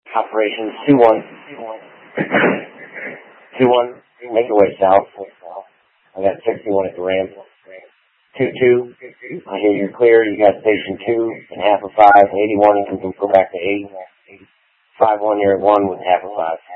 Operations 2-1. 2-1. Make your way south. I got 61 at the ramp. 2-2. I hear you're clear. You got station 2 and half of 5. 81, you can go back to 8. 5-1, you're at 1 with half of 5.